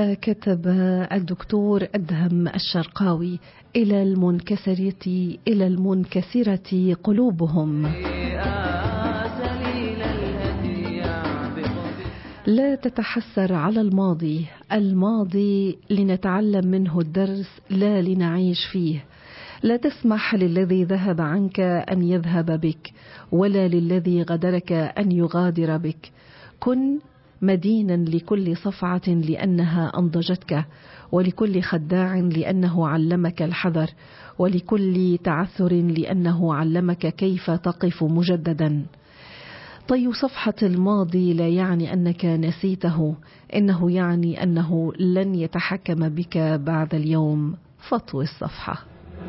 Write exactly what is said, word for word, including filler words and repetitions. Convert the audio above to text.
وكتب الدكتور أدهم الشرقاوي: إلى المنكسرة إلى المنكسرة قلوبهم. لا تتحسر على الماضي، الماضي لنتعلم منه الدرس لا لنعيش فيه. لا تسمح للذي ذهب عنك أن يذهب بك، ولا للذي غدرك أن يغادر بك. كن مدينا لكل صفعة لأنها أنضجتك، ولكل خداع لأنه علمك الحذر، ولكل تعثر لأنه علمك كيف تقف مجددا. طي صفحة الماضي لا يعني أنك نسيته، إنه يعني أنه لن يتحكم بك بعد اليوم. فطوي الصفحة.